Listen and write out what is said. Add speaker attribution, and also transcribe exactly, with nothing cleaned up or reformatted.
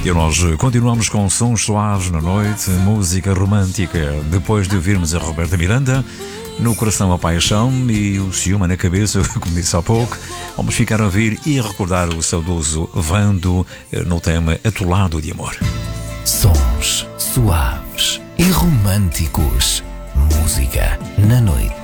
Speaker 1: E nós continuamos com sons suaves na noite, música romântica. Depois de ouvirmos a Roberta Miranda, No Coração a Paixão e o Ciúme na Cabeça, como disse há pouco, vamos ficar a ouvir e a recordar o saudoso Vando no tema Atolado de Amor.
Speaker 2: Sons suaves e românticos. Música na noite.